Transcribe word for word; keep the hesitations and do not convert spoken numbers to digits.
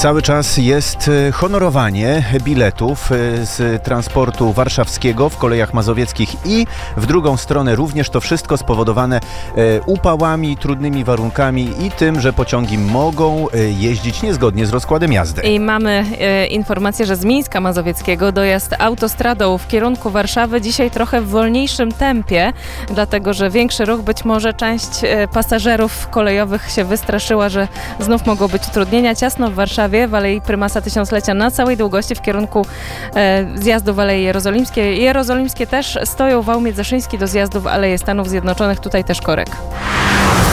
Cały czas jest honorowanie biletów z transportu warszawskiego w kolejach mazowieckich i w drugą stronę również. To wszystko spowodowane upałami, trudnymi warunkami i tym, że pociągi mogą jeździć niezgodnie z rozkładem jazdy. I mamy e, informację, że z Mińska Mazowieckiego dojazd autostradą w kierunku Warszawy dzisiaj trochę w wolniejszym tempie, dlatego że większy ruch, być może część e, pasażerów kolejowych się wystraszyła, że znów mogą być utrudnienia. Ciasno w Warszawie, w Alei Prymasa Tysiąclecia na całej długości w kierunku e, zjazdu w Alei Jerozolimskiej. Jerozolimskie też stoją wał Międzyszyński do zjazdu w Aleję Stanów Zjednoczonych, tutaj też korek.